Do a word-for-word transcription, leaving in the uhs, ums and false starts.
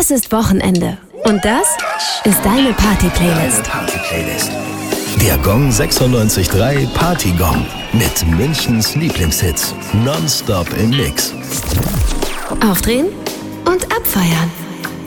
Es ist Wochenende. Und das ist deine Party-Playlist. Deine Party-Playlist. Der Gong sechsundneunzig Komma drei Party-Gong. Mit Münchens Lieblingshits. Nonstop im Mix. Aufdrehen und abfeiern.